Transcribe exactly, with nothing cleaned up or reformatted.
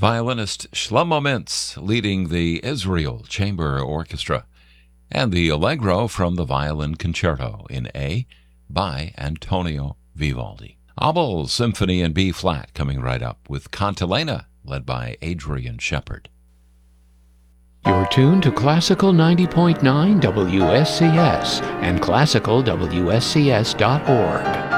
violinist Shlomo Mintz leading the Israel Chamber Orchestra, and the Allegro from the Violin Concerto in A by Antonio Vivaldi. Abel Symphony in B-flat coming right up with Cantilena, led by Adrian Shepard. You're tuned to Classical ninety point nine W S C S and classical W S C S dot org.